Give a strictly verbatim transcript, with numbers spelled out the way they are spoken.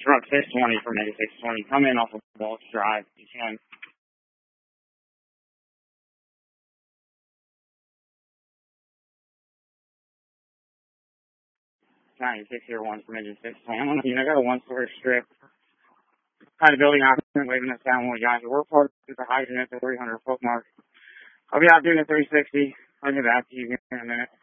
Truck six twenty from eighty-six twenty. Come in off of Walsh Drive. You can. ninety-six here, one from engine six twenty. I'm on the unit. I got a one-story strip. Kind of building out and waving us down when we got here. We're parked at the hydrant at the three hundred foot mark. I'll be out doing a three sixty. I'll get back to you here in a minute.